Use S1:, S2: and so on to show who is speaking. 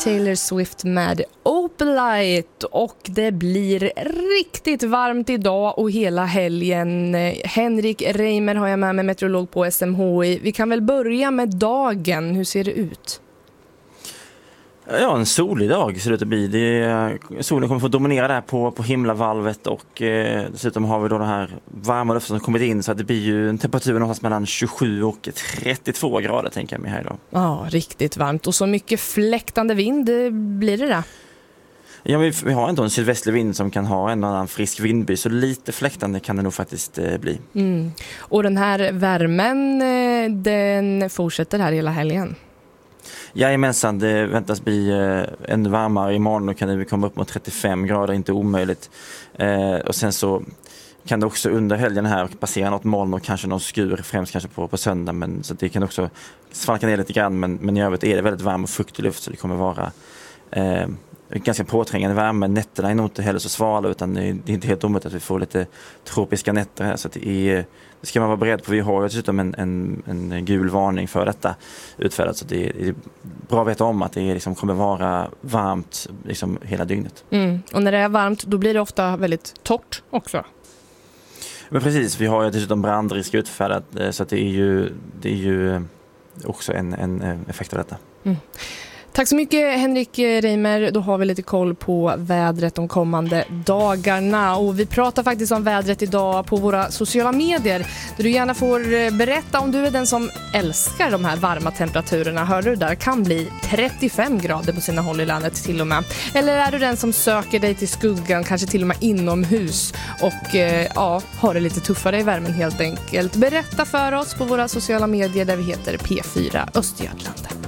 S1: Taylor Swift med Opalite, och det blir riktigt varmt idag och hela helgen. Henrik Reimer har jag med mig, meteorolog på SMHI. Vi kan väl börja med dagen. Hur ser det ut?
S2: Ja, en solig dag ser det ut att bli. Solen kommer få dominera där på himlavalvet, och dessutom har vi då den här varma luften som kommit in, så att det blir ju en temperatur någonstans mellan 27 och 32 grader tänker jag mig här idag.
S1: Ja, riktigt varmt, och så mycket fläktande vind blir det där.
S2: Ja, vi har ändå en sydvästlig vind som kan ha en annan frisk vindby, så lite fläktande kan det nog faktiskt bli.
S1: Och den här värmen, den fortsätter här hela helgen?
S2: Jajamensan, det väntas bli ännu varmare imorgon, och kan det komma upp mot 35 grader, inte omöjligt. Och sen så kan det också under helgen här passera något moln och kanske någon skur, främst kanske på söndag, men så det kan också svalka ner lite grann, men i övrigt är det väldigt varm och fuktig luft, så det kommer vara ganska påträngande värme. Nätterna är nog inte heller så svala, utan det är inte helt omöjligt att vi får lite tropiska nätter här, så att det ska man vara beredd på. Vi har ju dessutom en gul varning för detta utfärdat, så det är bra att veta om att det liksom kommer vara varmt liksom hela dygnet.
S1: Och när det är varmt, då blir det ofta väldigt torrt också.
S2: Men precis, vi har ju dessutom brandrisk utfärdat, så att det är ju också en effekt av detta.
S1: Tack så mycket Henrik Reimer. Då har vi lite koll på vädret de kommande dagarna. Och vi pratar faktiskt om vädret idag på våra sociala medier, där du gärna får berätta om du är den som älskar de här varma temperaturerna. Hörde du där? Kan bli 35 grader på sina håll i landet till och med. Eller är du den som söker dig till skuggan, kanske till och med inomhus, och har det lite tuffare i värmen helt enkelt? Berätta för oss på våra sociala medier, där vi heter P4 Östergötland.